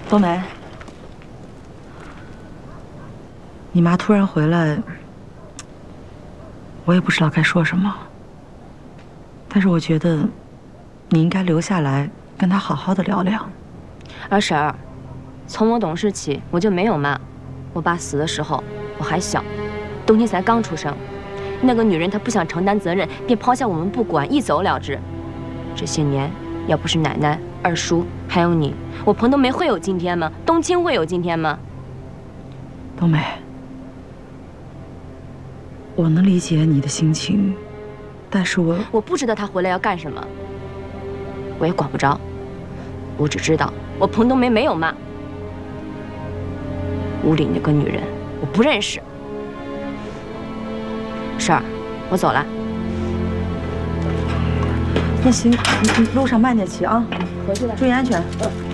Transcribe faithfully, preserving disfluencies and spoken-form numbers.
冬梅，你妈突然回来，我也不知道该说什么。但是我觉得，你应该留下来跟她好好的聊聊。 二婶儿，从我懂事起，我就没有妈。我爸死的时候我还小，冬天才刚出生。那个女人她不想承担责任，便抛下我们不管，一走了之。这些年，要不是奶奶、二叔还有你，我彭冬梅会有今天吗？冬青会有今天吗？ 冬梅，我能理解你的心情，但是我我不知道她回来要干什么，我也管不着。我只知道我彭冬梅没有妈。屋里那个女人，我不认识。婶儿，我走了。 那行，你你路上慢点骑啊， 回去了， 注意安全。 嗯。